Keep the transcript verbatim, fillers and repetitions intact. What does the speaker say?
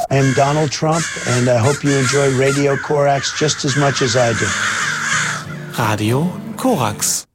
I am Donald Trump and I hope you enjoy Radio Korax just as much as I do. Radio Korax.